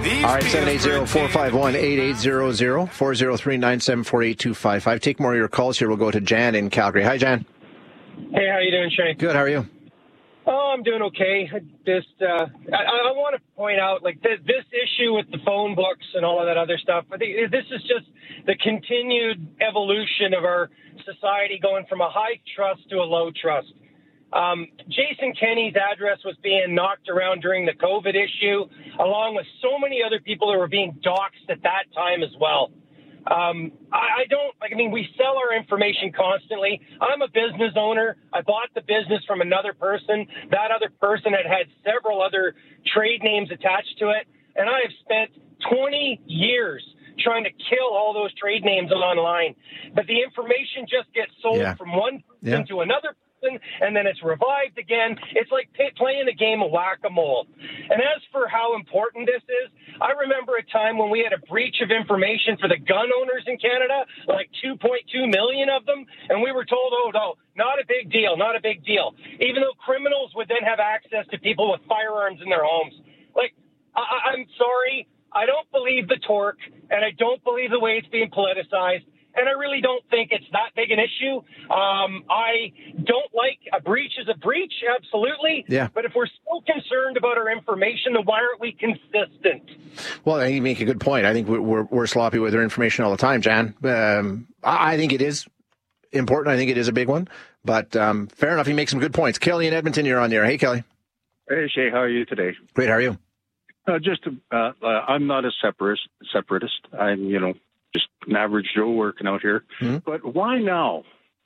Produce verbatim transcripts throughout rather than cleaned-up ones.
All right, seven eight zero, four five one, eight eight zero zero, four zero three, nine seven four, eight two five five. Take more of your calls here. We'll go to Jan in Calgary. Hi, Jan. Hey, how you doing, Shay? Good, how are you? Oh, I'm doing okay. I just, uh, I, I want to point out, like, this, this issue with the phone books and all of that other stuff, I think this is just the continued evolution of our society going from a high trust to a low trust. Um, Jason Kenney's address was being knocked around during the COVID issue, along with so many other people that were being doxxed at that time as well. Um, I, I don't, like, I mean, we sell our information constantly. I'm a business owner. I bought the business from another person. That other person had had several other trade names attached to it. And I have spent twenty years trying to kill all those trade names online. But the information just gets sold Yeah. from one person Yeah. to another person, and then it's revived again. It's like p- playing a game of whack-a-mole. And as for how important this is, I remember a time when we had a breach of information for the gun owners in Canada, like two point two million of them, and we were told, oh, no, not a big deal, not a big deal, even though criminals would then have access to people with firearms in their homes. Like, I- I'm sorry, I don't believe the torque, and I don't believe the way it's being politicized. And I really don't think it's that big an issue. Um, I don't like a breach is a breach, absolutely. Yeah. But if we're so concerned about our information, then why aren't we consistent? Well, you make a good point. I think we're, we're, we're sloppy with our information all the time, Jan. Um, I I think it is important. I think it is a big one. But um, fair enough, you make some good points. Kelly in Edmonton, you're on the air. Hey, Kelly. Hey, Shay, how are you today? Great, how are you? Uh, just, uh, uh, I'm not a separatist. Separatist. I'm, you know, just an average Joe working out here. Mm-hmm. But why now?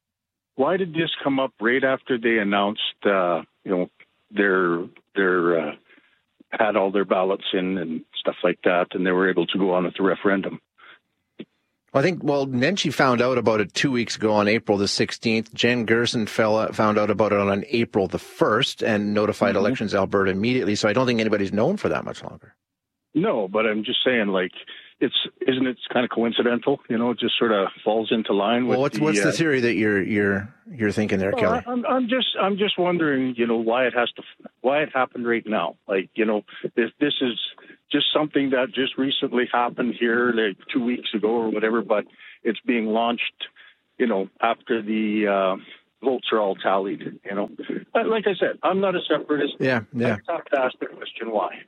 Why did this come up right after they announced, uh, you know, their their uh, had all their ballots in and stuff like that, and they were able to go on with the referendum? Well, I think, well, Nenshi found out about it two weeks ago on April the sixteenth. Jen Gerson fell, found out about it on April the first and notified Mm-hmm. Elections Alberta immediately. So I don't think anybody's known for that much longer. No, but I'm just saying, like, it's isn't it kind of coincidental? You know, it just sort of falls into line with. Well, what's the, what's the uh, theory that you're you're you're thinking there, Well, Kelly? I'm, I'm just, I'm just wondering, you know, why it has to, why it happened right now. Like, you know, if this is just something that just recently happened here, like two weeks ago or whatever, but it's being launched, you know, after the uh, votes are all tallied. You know, but like I said, I'm not a separatist. Yeah, yeah. I just have to ask the question why.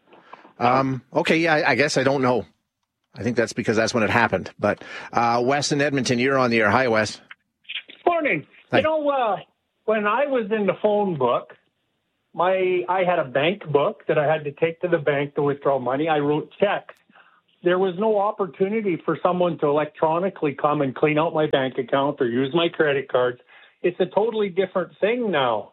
Um, okay, yeah, I, I guess I don't know. I think that's because that's when it happened. But uh, Wes in Edmonton, you're on the air. Hi, Wes. Morning. Hi. You know, uh, when I was in the phone book, my I had a bank book that I had to take to the bank to withdraw money. I wrote checks. There was no opportunity for someone to electronically come and clean out my bank account or use my credit cards. It's a totally different thing now.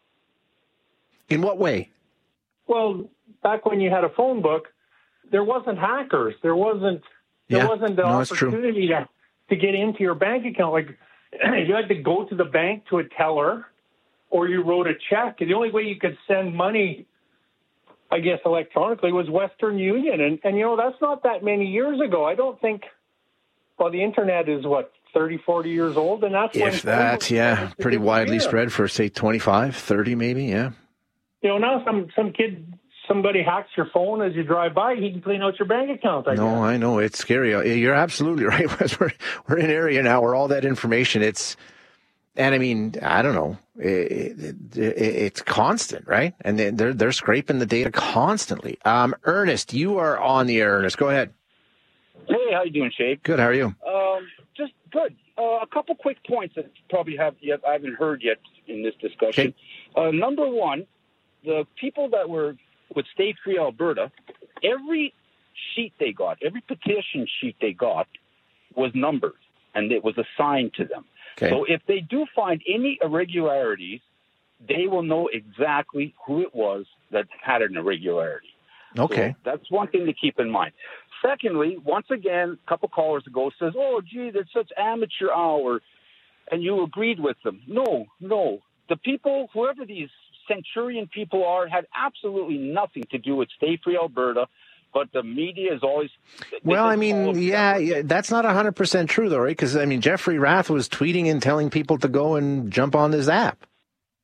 In what way? Well, back when you had a phone book, there wasn't hackers. There wasn't there Yeah, wasn't the no, that's true. opportunity to, to get into your bank account. Like you had to go to the bank to a teller, or you wrote a check. And the only way you could send money, I guess, electronically was Western Union. And, and you know, that's not that many years ago. I don't think, well, the internet is, what, thirty, forty years old? And that's when If that, yeah, started to pretty widely disappear. spread for, say, twenty-five, thirty maybe, yeah. You know, now some, some kid, somebody hacks your phone as you drive by, he can clean out your bank account. I No, guess. I know, it's scary. You're absolutely right, Wes. We're, we're in an area now where all that information, it's, and I mean, I don't know, it, it, it, it's constant, right? And they're, they're scraping the data constantly. Um, Ernest, you are on the air, Ernest. Go ahead. Hey, how you doing, Shay? Good, how are you? Um, just good. Uh, a couple quick points that probably have yet I haven't heard yet in this discussion. Okay. Uh, number one, the people that were with Stay Free Alberta, every sheet they got, every petition sheet they got was numbered, and it was assigned to them. Okay. So if they do find any irregularities, they will know exactly who it was that had an irregularity. Okay. So that's one thing to keep in mind. Secondly, once again, a couple callers ago says, oh, gee, that's such amateur hour, and you agreed with them. No, no. The people, whoever these Centurion people are, had absolutely nothing to do with Stay Free Alberta, but the media is always... Well, I mean, yeah, yeah, that's not one hundred percent true, though, right? Because, I mean, Jeffrey Rath was tweeting and telling people to go and jump on this app.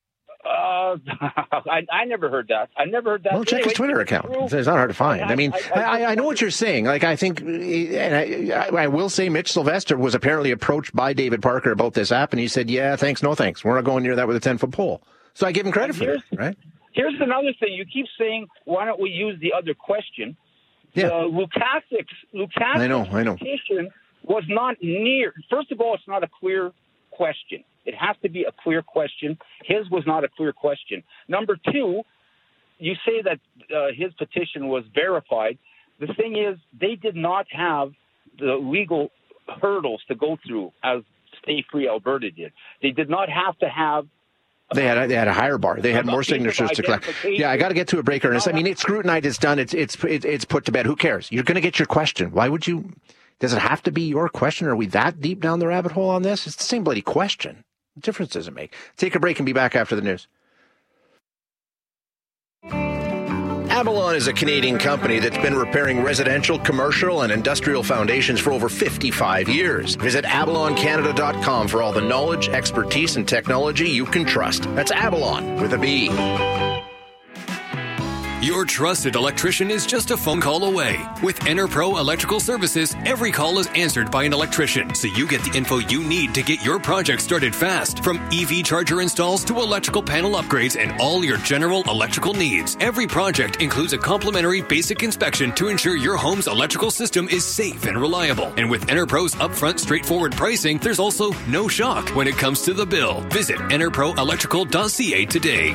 Uh, I, I never heard that. I never heard that. Well, check anyway, his Twitter account. It's not hard to find. I, I mean, I, I, I know what you're saying. Like, I think, and I, I will say Mitch Sylvester was apparently approached by David Parker about this app, and he said, yeah, thanks, no thanks. We're not going near that with a ten-foot pole. So I give him credit for that, right? Here's another thing. You keep saying, why don't we use the other question? Yeah. Uh, Lukasik's, Lukasik's I know, I know. petition was not near. First of all, it's not a clear question. It has to be a clear question. His was not a clear question. Number two, you say that uh, his petition was verified. The thing is, they did not have the legal hurdles to go through as Stay Free Alberta did. They did not have to have They had a, they had a higher bar. They had more signatures to collect. Yeah, I got to get to a break, Ernest. I mean, it's scrutinized. It's done. It's it's it's put to bed. Who cares? You're going to get your question. Why would you? Does it have to be your question? Are we that deep down the rabbit hole on this? It's the same bloody question. What difference does it make? Take a break and be back after the news. Avalon is a Canadian company that's been repairing residential, commercial, and industrial foundations for over fifty-five years. Visit avalon canada dot com for all the knowledge, expertise, and technology you can trust. That's Avalon with a B. Your trusted electrician is just a phone call away. With EnerPro Electrical Services, every call is answered by an electrician, so you get the info you need to get your project started fast. From E V charger installs to electrical panel upgrades and all your general electrical needs, every project includes a complimentary basic inspection to ensure your home's electrical system is safe and reliable. And with EnerPro's upfront, straightforward pricing, there's also no shock when it comes to the bill. Visit ener pro electrical dot c a today.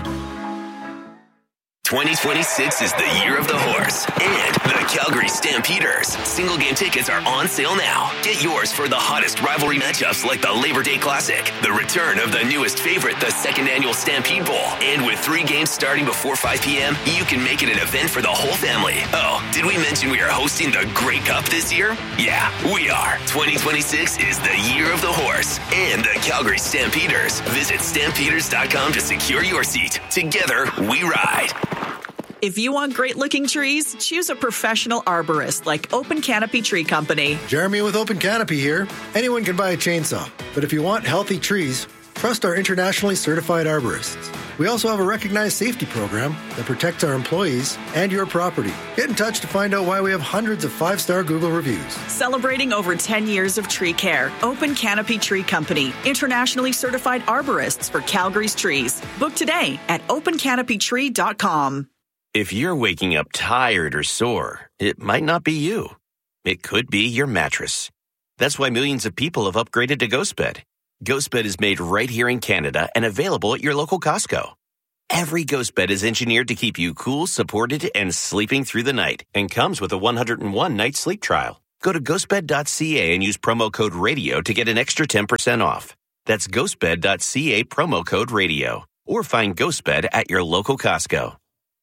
twenty twenty-six is the year of the horse and the Calgary Stampeders. Single game tickets are on sale now. Get yours for the hottest rivalry matchups like the Labor Day Classic, the return of the newest favorite, the second annual Stampede Bowl. And with three games starting before five p.m., you can make it an event for the whole family. Oh, did we mention we are hosting the Grey Cup this year? Yeah, we are. twenty twenty-six is the year of the horse and the Calgary Stampeders. Visit stampeders dot com to secure your seat. Together, we ride. If you want great-looking trees, choose a professional arborist like Open Canopy Tree Company. Jeremy with Open Canopy here. Anyone can buy a chainsaw, but if you want healthy trees, trust our internationally certified arborists. We also have a recognized safety program that protects our employees and your property. Get in touch to find out why we have hundreds of five-star Google reviews. Celebrating over ten years of tree care, Open Canopy Tree Company, internationally certified arborists for Calgary's trees. Book today at open canopy tree dot com. If you're waking up tired or sore, it might not be you. It could be your mattress. That's why millions of people have upgraded to GhostBed. GhostBed is made right here in Canada and available at your local Costco. Every GhostBed is engineered to keep you cool, supported, and sleeping through the night, and comes with a one hundred one night sleep trial. Go to ghost bed dot c a and use promo code RADIO to get an extra ten percent off. That's ghost bed dot c a, promo code RADIO. Or find GhostBed at your local Costco.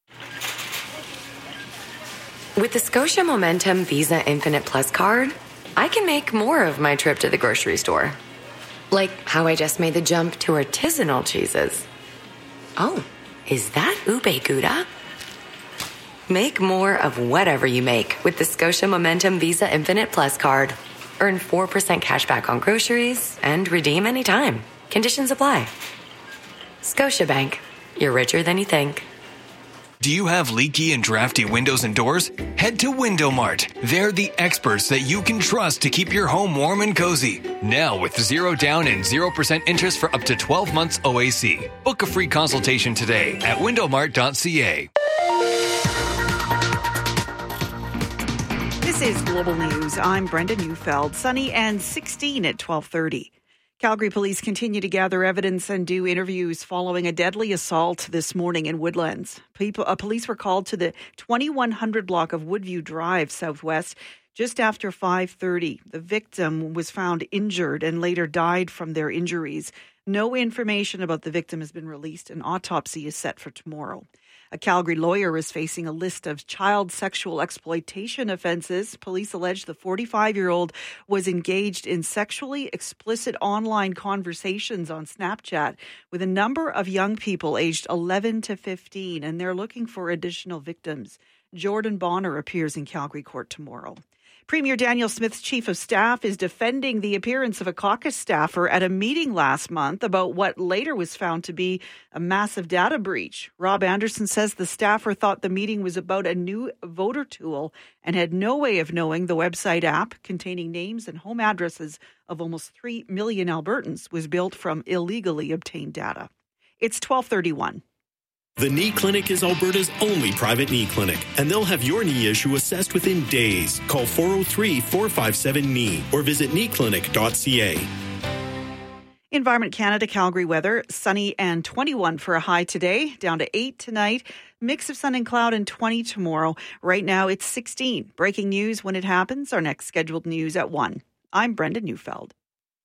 With the Scotia Momentum Visa Infinite Plus card, I can make more of my trip to the grocery store. Like how I just made the jump to artisanal cheeses. Oh, is that ube gouda? Make more of whatever you make with the Scotia Momentum Visa Infinite Plus card. Earn four percent cash back on groceries and redeem anytime. Conditions apply. Scotiabank. You're richer than you think. Do you have leaky and drafty windows and doors? Head to Window Mart. They're the experts that you can trust to keep your home warm and cozy. Now with zero down and zero percent interest for up to twelve months O A C. Book a free consultation today at window mart dot c a. This is Global News. I'm Brenda Neufeld. Sunny and sixteen at twelve thirty. Calgary police continue to gather evidence and do interviews following a deadly assault this morning in Woodlands. People, uh, police were called to the twenty-one hundred block of Woodview Drive Southwest just after five thirty. The victim was found injured and later died from their injuries. No information about the victim has been released. An autopsy is set for tomorrow. A Calgary lawyer is facing a list of child sexual exploitation offences. Police allege the forty-five-year-old was engaged in sexually explicit online conversations on Snapchat with a number of young people aged eleven to fifteen, and they're looking for additional victims. Jordan Bonner appears in Calgary court tomorrow. Premier Daniel Smith's chief of staff is defending the appearance of a caucus staffer at a meeting last month about what later was found to be a massive data breach. Rob Anderson says the staffer thought the meeting was about a new voter tool and had no way of knowing the website app containing names and home addresses of almost three million Albertans was built from illegally obtained data. It's twelve thirty-one. The Knee Clinic is Alberta's only private knee clinic, and they'll have your knee issue assessed within days. Call four oh three, four five seven, K N E E or visit knee clinic dot c a. Environment Canada Calgary weather, sunny and twenty-one for a high today, down to eight tonight. Mix of sun and cloud and twenty tomorrow. Right now it's sixteen. Breaking news when it happens. Our next scheduled news at one. I'm Brenda Neufeld.